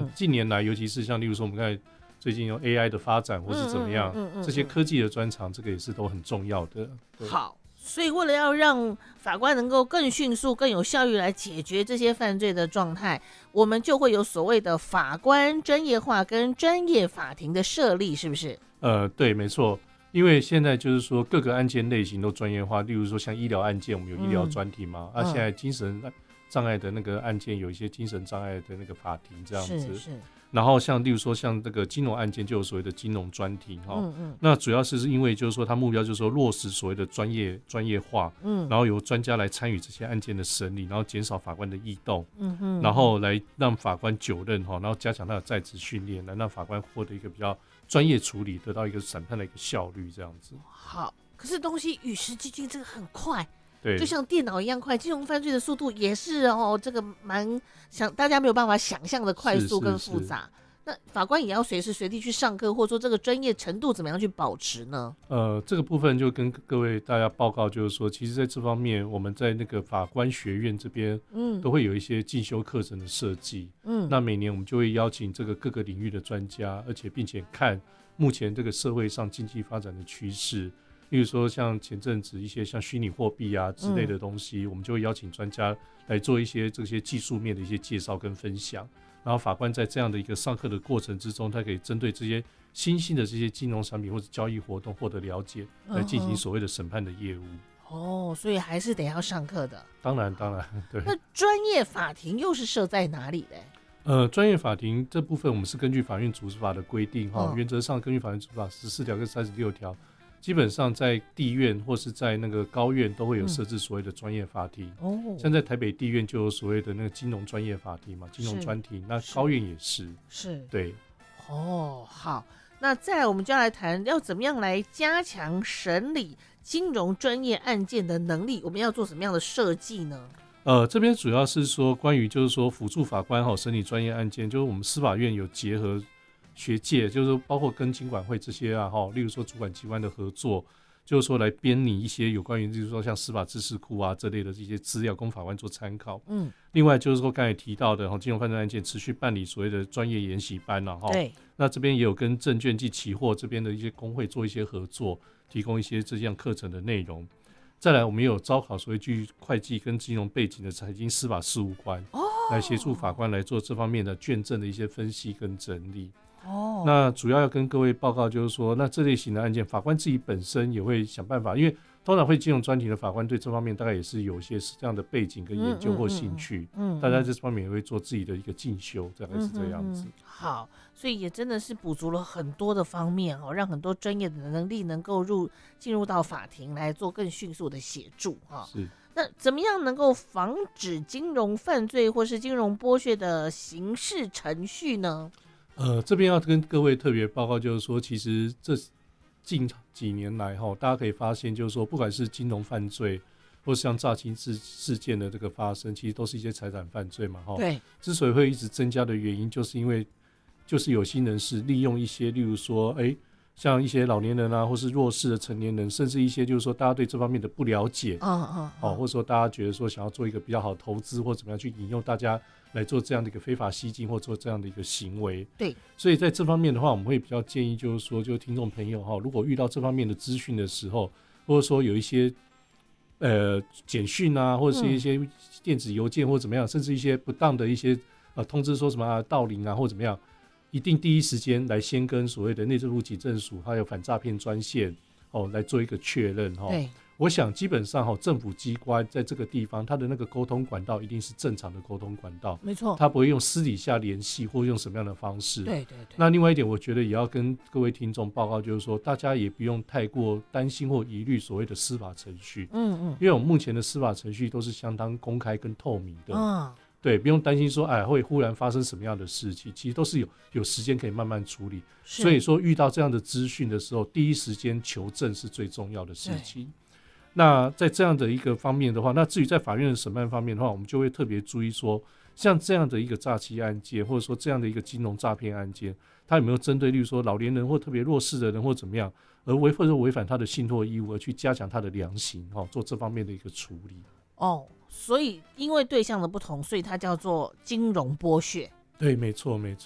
近年来，尤其是像例如说我们刚才最近有 AI 的发展或是怎么样，这些科技的专长，这个也是都很重要的。 好，所以为了要让法官能够更迅速、更有效率来解决这些犯罪的状态，我们就会有所谓的法官专业化跟专业法庭的设立，是不是？ 对，没错。因为现在就是说各个案件类型都专业化，例如说像医疗案件，我们有医疗专题嘛，现在精神障碍的那个案件有一些精神障碍的那个法庭这样子。 是。 然后像例如说像这个金融案件就有所谓的金融专庭那主要是因为就是说它目标就是说落实所谓的专业化，然后由专家来参与这些案件的审理，然后减少法官的异动，然后来让法官久任然后加强他的在职训练，来让法官获得一个比较专业处理，得到一个审判的一个效率这样子。 好，可是东西与时俱进，这个很快。 对， 就像电脑一样快，金融犯罪的速度也是这个大家没有办法想象的快速跟复杂。那法官也要随时随地去上课，或者说这个专业程度怎么样去保持呢？ 这个部分就跟各位大家报告，就是说，其实在这方面，我们在那个法官学院这边，都会有一些进修课程的设计。那每年我们就会邀请这个各个领域的专家，而且并且看目前这个社会上经济发展的趋势。例如说像前阵子一些像虚拟货币啊之类的东西，我们就会邀请专家来做一些这些技术面的一些介绍跟分享，然后法官在这样的一个上课的过程之中，他可以针对这些新兴的这些金融产品或者交易活动获得了解，来进行所谓的审判的业务。 所以还是得要上课的。 当然对。 那专业法庭又是设在哪里嘞？ 专业法庭这部分我们是根据法院组织法的规定原则上根据法院组织法14条跟36条，基本上在地院或是在那个高院都会有设置所谓的专业法庭。像在台北地院就有所谓的那个金融专业法庭嘛，金融专庭，那高院也是。对。 好，那再来我们就要来谈要怎么样来加强审理金融专业案件的能力，我们要做什么样的设计呢？ 这边主要是说关于就是说辅助法官审理专业案件，就是我们司法院有结合学界，就是包括跟金管会这些例如说主管机关的合作，就是说来编拟一些有关于就是说像司法知识库啊这类的这些资料供法官做参考。另外就是说刚才提到的金融犯罪案件持续办理所谓的专业研习班对， 那这边也有跟证券及期货这边的一些工会做一些合作，提供一些这样课程的内容。再来我们也有招考所谓具会计跟金融背景的财经司法事务官，来协助法官来做这方面的卷证的一些分析跟整理。那主要跟各位报告就是说，那这类型的案件法官自己本身也会想办法，因为通常会金融专题的法官对这方面大概也是有一些这样的背景跟研究或兴趣，大家在这方面也会做自己的一个进修，大概是这样子。 好，所以也真的是补足了很多的方面让很多专业的能力能够进入到法庭来做更迅速的协助是。 那怎么样能够防止金融犯罪或是金融剥削的刑事程序呢？ 这边要跟各位特别报告，就是说，其实这近几年来大家可以发现，就是说，不管是金融犯罪，或是像诈欺事件的这个发生，其实都是一些财产犯罪嘛对。 之所以会一直增加的原因，就是因为就是有心人士利用一些，例如说，像一些老年人啊，或是弱势的成年人，甚至一些就是说大家对这方面的不了解，或者说大家觉得说想要做一个比较好的投资或怎么样去引诱大家来做这样的一个非法吸金或做这样的一个行为。 对， 所以在这方面的话，我们会比较建议就是说，就听众朋友如果遇到这方面的资讯的时候，或者说有一些简讯啊，或者是一些电子邮件或怎么样，甚至一些不当的一些通知说什么盗领啊或怎么样，一定第一时间来先跟所谓的内政部警政署还有反诈骗专线来做一个确认对， 我想基本上政府机关在这个地方它的那个沟通管道一定是正常的沟通管道， 没错， 它不会用私底下联系或用什么样的方式。 对。 那另外一点我觉得也要跟各位听众报告，就是说大家也不用太过担心或疑虑所谓的司法程序，因为我们目前的司法程序都是相当公开跟透明的，对，不用担心说会忽然发生什么样的事情，其实都是有时间可以慢慢处理。所以说遇到这样的资讯的时候，第一时间求证是最重要的事情。那在这样的一个方面的话，那至于在法院的审判方面的话，我们就会特别注意说，像这样的一个诈欺案件，或者说这样的一个金融诈骗案件，它有没有针对例如说老年人或特别弱势的人或怎么样，而违反他的信托义务，而去加强他的量刑，做这方面的一个处理。 所以因为对象的不同，所以它叫做金融剥削。 对，没错。